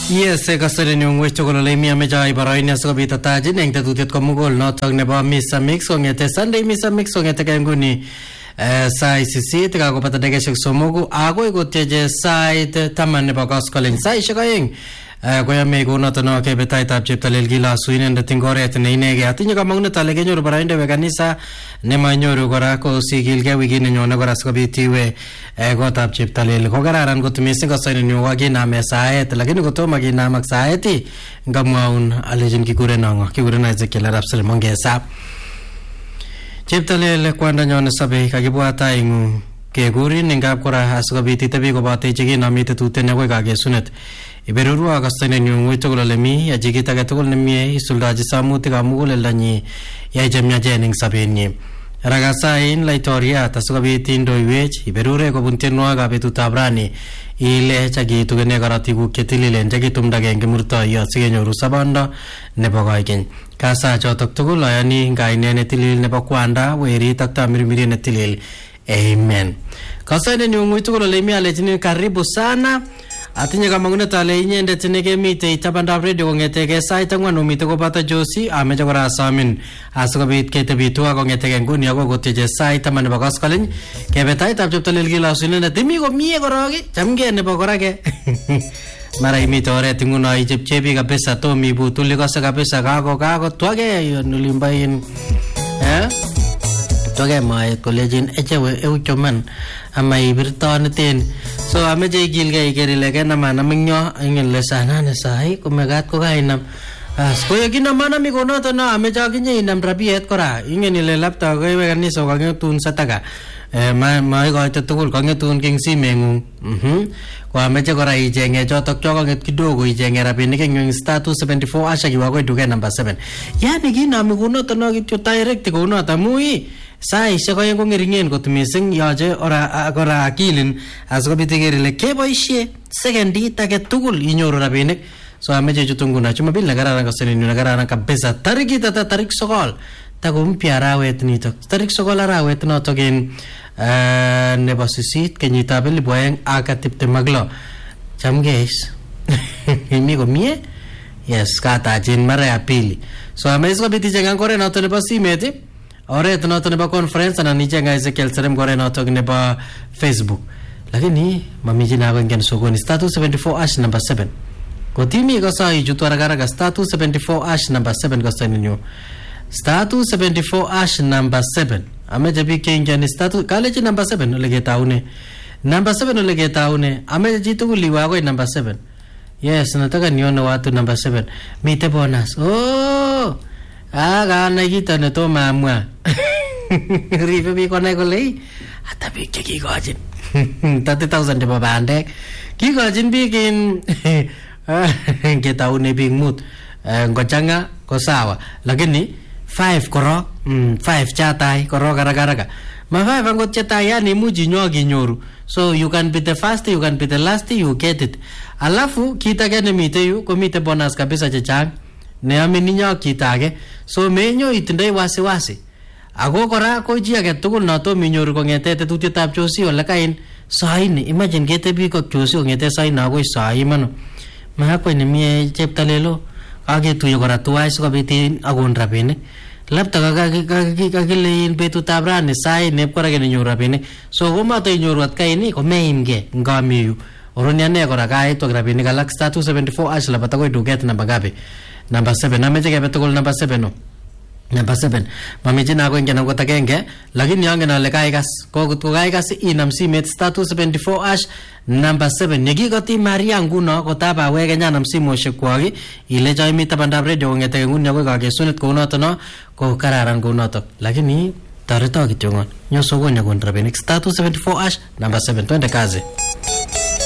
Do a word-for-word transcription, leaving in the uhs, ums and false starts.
Yes, kasari ni ngwecho ko le mi ameja ibarai ni aso bita taji neng tetutiet ko mugol notok nebo Misa Mix ngete Sunday Misa Mix ngete kanguni sai sisi tika ko pata dege shek somogu ago igoteje side taman nebo gospelin sai shakaing ko ya me go noto no ke betai tap cheptalel gila suinen de tingore te nei nege atinyo ka magne tale ge nyoru barainde we kanisa ne ma nyoru gora ko sigil ge wigi ne nyona gora sko bitiwe go tap cheptalel ko gararan go tumi singa sai ne wagi na me saet lakini go to magi na mak saeti ngamwaun alejin ki kure nango ki kure na zekela rapsel mongesa cheptalel kwanda nyona sabe ka gibwata ingu ke guri ningap kora asko biti tabi go bate jigi na mite tute ne go ga ge sunet Iberuru agastane ni ngwito ko lemi ya jigita ga to lemi isulda jisamuti ga mugul lani ya jamnya jening sabeni ragasa in laitoria tasgabi tindo iwech iberure ko buntenno ga betu tabrani ile chagi to gene garati ku ketilile jagi tumda ge ngemurta ya sigenyo rusabanda ne bogaigen kasa jotok to layani gaine ne tilil ne bakwanda weri takta mirmiri ne tilil amen kasane ni ngwito ko lemi alejini karibu sana Atinya kama ngune tale inyende tineke mite itabanda radio ngeteke saita ngwano mite ko bata josi ameja gora asamin asko bit kete bitu ago ngeteke nguni ago goteje saita man bagas kalin kebetai tab joptalel gila sunene timi go mie gorogi jamge ne bogorage mara imite ore tinguno ai jepchebi ka pesa to mi butuli ka sa pesa ka go ka go twage nulimbain eh twage mai kolejin echewe euchoman amai birton ten so ameje gilga igerile ke nama namingyo ingin lesana ne sai kumegat ko kainam as ko yagina mana mi kono to na ameja ginye inam rabiet kora ingin ile lapta ko we ganni so ga tun sataga eh ma mai go to tugul ko ngetun king si mengung mhm ko ameje kora ijenge jotok jogo nget kidogo ijenge rabinik ngeng status seventy-four asha giwa ko duke number seven yani gina mi kono to no kityo direct ko no ta mui sai se ko yengo ngeringen ko tumising yaje ora agora akilin asko bitigerile ke boishe sekendi take tugul inyoru rabinik so ameje jutunguna chuma bil nagara ko seni nagara ka besa tariki tata tarik sokol tagum piara wet nito tarik sokol ara wet no to gen ne basisit kenyita bel boyeng akatip te maglo cham guys imi ko mie yes kata jin mare apili so ameje ko bitijenga kore no to ne basimeti Ore to noto ne ba conference na nije nga Ezekiel serem gore noto ne ba Facebook. Lakini mamiji na ngen sogo ni status seventy-four ash number seven. Ko timi ko sa ijutu ragara ga status seventy-four ash number seven ko sa ninyo. Status seventy-four ash number seven. Ame jabi ke ngen status college number seven lege taune. Number seven lege taune. Ame jitu liwa ko number seven. Yes, nataka nione watu number seven. Mite bonus. Oh! Aga na kita ne to mamwa rive bi ko na ko lei ata bi ke ki gojin thirty thousand de babande ki gojin bi kin ke tau ne bi mut ngochanga ko sawa lakini five koro five chatai koro gara-gara ka ma five angot chatai yani muji nyogi nyoru so you can be the first you can be the last you get it alafu kita gane mite yu ko mite bonus kabisa chachang ne amininya kitage so menyo itindai wasi wasi ago kora ko ji age tugul na to minyoru ko ngete te tuti tap chosi wala kain sai ni imagine gete bi ko chosi ngete sai na go sai mano ma ko ni mi cheptalelo age tu yo kora tuais ko bitin agon rabine lapta ga ga ga ga lein betu tabrane sai ne kora ge nyoru rabine so go ma to nyoru at kaini ko meimge ngamiyu oroniane kora ga to rabine galak status seventy-four asla batago do get na bagabe Number seven, ameje ke betul number seven no. Number seven. Mamiji na ko ngena ko takenge, lakini yange na lekai gas. Ko ko gai gas inam si met status seventy-four ash number seven. Negi goti Maria nguno ko taba wege nya nam si mo shekwagi. Ile jai mita banda radio ngete ngunya ko ga ke sunet ko no to no ko kararan ko no to. Lakini tarito kitongon. Nyo sogo nya kontra benik status seventy-four ash number seven twende kazi.